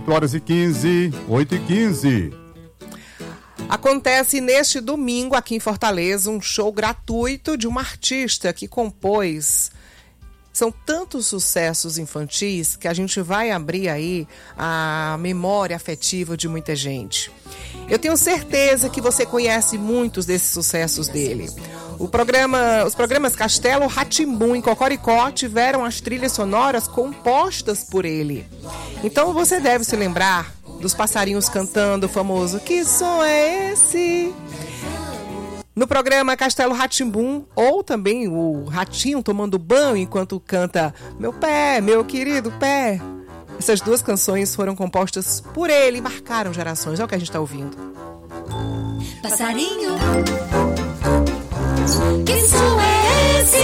8h15, 8h15. Acontece neste domingo aqui em Fortaleza um show gratuito de uma artista que compôs. São tantos sucessos infantis que a gente vai abrir aí a memória afetiva de muita gente. Eu tenho certeza que você conhece muitos desses sucessos dele. Os programas Castelo, Rá-Tim-Bum e Cocoricó tiveram as trilhas sonoras compostas por ele. Então você deve se lembrar dos passarinhos cantando o famoso "Que som é esse?" No programa Castelo Rá-Tim-Bum, ou também o ratinho tomando banho enquanto canta "Meu pé, meu querido pé". Essas duas canções foram compostas por ele e marcaram gerações. Olha o que a gente está ouvindo. Passarinho, que som é esse?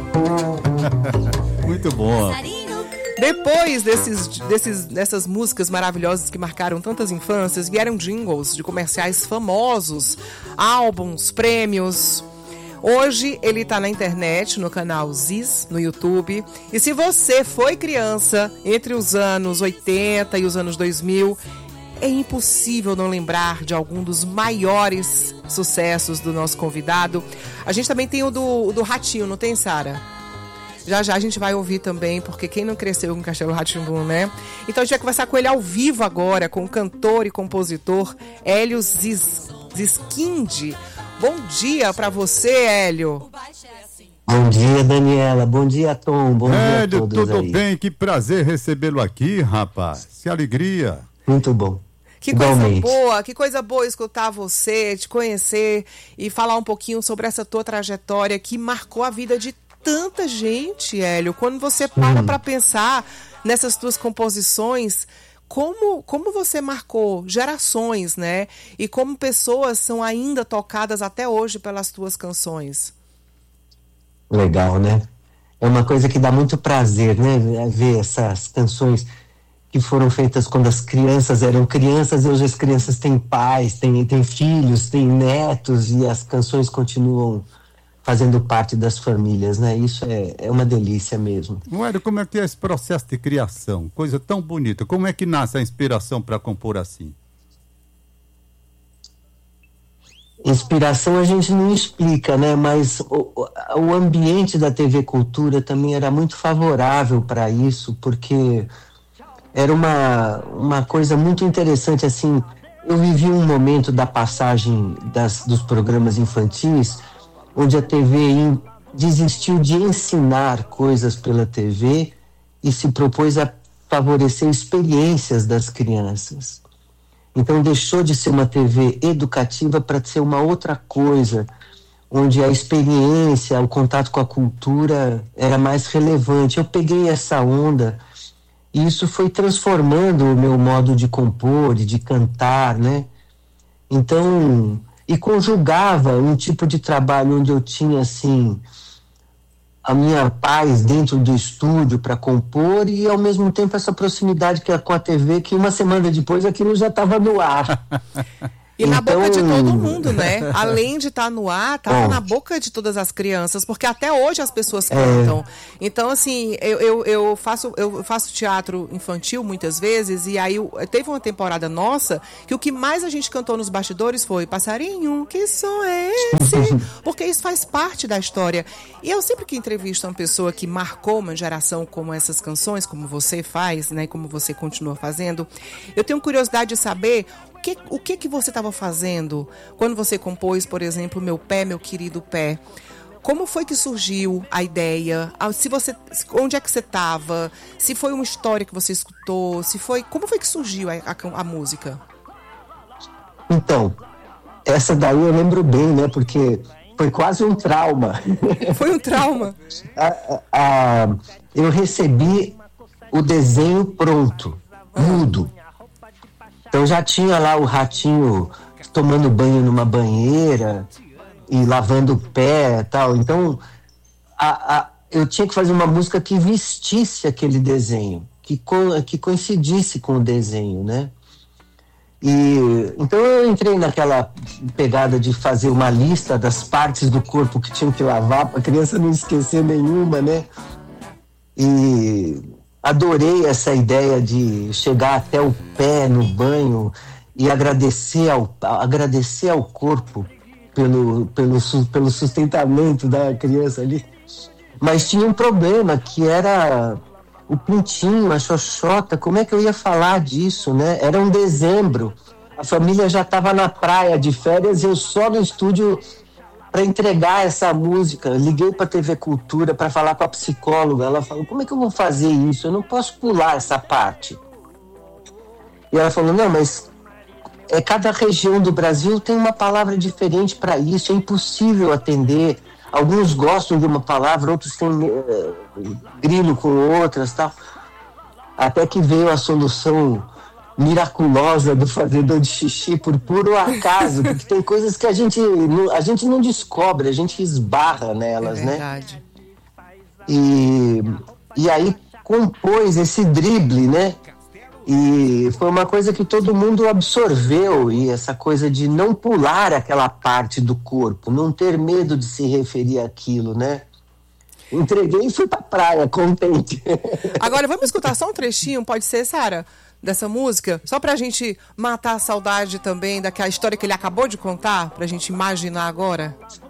Muito bom. Depois dessas músicas maravilhosas que marcaram tantas infâncias, vieram jingles de comerciais famosos, álbuns, prêmios. Hoje ele está na internet, no canal Ziz, no YouTube. E se você foi criança entre os anos 80 e os anos 2000, é impossível não lembrar de algum dos maiores sucessos do nosso convidado. A gente também tem o do Ratinho, não tem, Sara? Já a gente vai ouvir também, porque quem não cresceu com Castelo Rá-Tim-Bum, né? Então a gente vai conversar com ele ao vivo agora, com o cantor e compositor Hélio Ziskind. Bom dia pra você, Hélio. Bom dia, Daniela. Bom dia, Tom. Bom dia a todos tudo aí. bem? Que prazer recebê-lo aqui, rapaz. Que alegria. Muito bom. Que coisa boa escutar você, te conhecer e falar um pouquinho sobre essa tua trajetória que marcou a vida de tanta gente, Hélio. Quando você para pra pensar nessas tuas composições, como você marcou gerações, né? E como pessoas são ainda tocadas até hoje pelas tuas canções. Legal, né? É uma coisa que dá muito prazer, né? Ver essas canções que foram feitas quando as crianças eram crianças, e hoje as crianças têm pais, têm filhos, têm netos, e as canções continuam fazendo parte das famílias, né? Isso é uma delícia mesmo. Hélio, como é que é esse processo de criação? Coisa tão bonita. Como é que nasce a inspiração para compor assim? Inspiração a gente não explica, né? Mas o ambiente da TV Cultura também era muito favorável para isso, porque era uma coisa muito interessante, assim. Eu vivi um momento da passagem dos programas infantis, onde a TV desistiu de ensinar coisas pela TV e se propôs a favorecer experiências das crianças. Então deixou de ser uma TV educativa para ser uma outra coisa, onde a experiência, o contato com a cultura era mais relevante. Eu peguei essa onda e isso foi transformando o meu modo de compor e de cantar, né? Então, e conjugava um tipo de trabalho onde eu tinha, assim, a minha paz dentro do estúdio para compor e, ao mesmo tempo, essa proximidade com a TV, que uma semana depois aquilo já estava no ar. E na boca de todo mundo, né? Além de estar no ar, estava na boca de todas as crianças, porque até hoje as pessoas cantam. Então, assim, eu faço teatro infantil muitas vezes, e aí teve uma temporada nossa que o que mais a gente cantou nos bastidores foi "Passarinho, que som é esse?" Porque isso faz parte da história. E eu sempre que entrevisto uma pessoa que marcou uma geração como essas canções, como você faz, né? Como você continua fazendo, eu tenho curiosidade de saber o que você estava fazendo quando você compôs, por exemplo, "Meu pé, meu querido pé". Como foi que surgiu a ideia? Onde é que você estava? Se foi uma história que você escutou? Como foi que surgiu a música? Então, essa daí eu lembro bem, né? Porque foi quase um trauma. Foi um trauma? Eu recebi o desenho pronto, mudo. Então já tinha lá o ratinho tomando banho numa banheira e lavando o pé e tal. Então eu tinha que fazer uma música que vestisse aquele desenho, que coincidisse com o desenho, né? Então eu entrei naquela pegada de fazer uma lista das partes do corpo que tinham que lavar para a criança não esquecer nenhuma, né? adorei essa ideia de chegar até o pé no banho e agradecer ao corpo pelo sustentamento da criança ali. Mas tinha um problema, que era o pintinho, a xoxota. Como é que eu ia falar disso, né? Era um dezembro, a família já estava na praia de férias, eu só no estúdio para entregar essa música. Liguei para a TV Cultura para falar com a psicóloga. Ela falou, como é que eu vou fazer isso? Eu não posso pular essa parte. E ela falou, não, mas cada região do Brasil tem uma palavra diferente para isso, é impossível atender. Alguns gostam de uma palavra, outros têm grilo com outras, tal. Até que veio a solução miraculosa do fazedor de xixi por puro acaso, porque tem coisas que a gente não descobre, a gente esbarra nelas, né? E aí compôs esse drible, né? E foi uma coisa que todo mundo absorveu, e essa coisa de não pular aquela parte do corpo, não ter medo de se referir àquilo, né? Entreguei e fui pra praia, contente. Agora, vamos escutar só um trechinho, pode ser, Sara, dessa música? Só pra gente matar a saudade também daquela história que ele acabou de contar, pra gente imaginar agora.